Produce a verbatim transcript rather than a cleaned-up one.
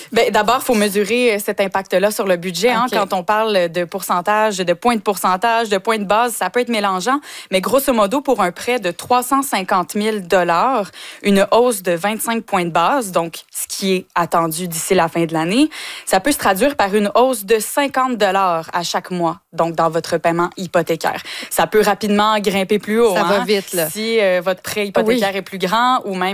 Bien, d'abord, il faut mesurer cet impact-là sur le budget. Hein, Okay. quand on parle de pourcentage, de points de pourcentage, de points de base, ça peut être mélangeant. Mais grosso modo, pour un prêt de trois cent cinquante mille dollars, une hausse de vingt-cinq points de base, donc ce qui est attendu d'ici la fin de l'année, ça peut se traduire par une hausse de cinquante dollars à chaque mois, donc dans votre paiement hypothécaire. Ça peut rapidement grimper plus haut. Ça hein, va vite, là. Si euh, votre prêt hypothécaire oui. est plus grand ou même